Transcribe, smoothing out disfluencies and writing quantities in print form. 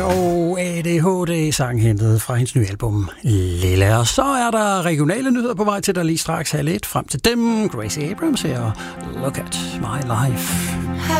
og ADHD-sang hentet fra hendes nye album Lilla. Og så er der regionale nyheder på vej til dig lige straks 1:30. Frem til dem, Gracie Abrams her, Look at My Life.